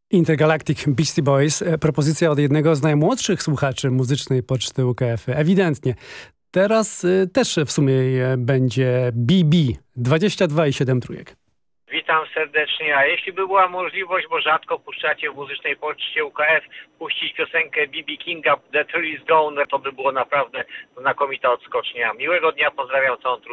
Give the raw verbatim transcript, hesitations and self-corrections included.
Intergalactic Beastie Boys. Propozycja od jednego z najmłodszych słuchaczy muzycznej poczty U K F. Ewidentnie. Teraz y, też w sumie y, będzie B B. dwadzieścia dwa i siedem trójek. Witam serdecznie, a jeśli by była możliwość, bo rzadko puszczacie w muzycznej poczcie U K F, puścić piosenkę B B Kinga The Thrill Is Gone, to by było naprawdę znakomita odskocznia. Miłego dnia, pozdrawiam całą trójkę.